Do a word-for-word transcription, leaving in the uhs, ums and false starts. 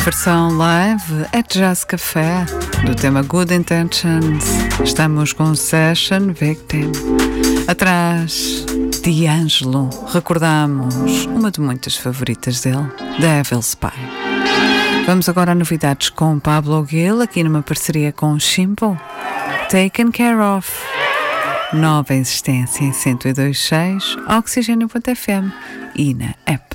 versão live é Jazz Café do tema Good Intentions. Estamos com Session Victim. Atrás, D'Angelo. Recordamos uma de muitas favoritas dele, Devil's Spy. Vamos agora a novidades com Pablo Gil, aqui numa parceria com Shimbo. Taken Care Of. Nova existência em cento e dois ponto seis, Oxigênio ponto F M e na app.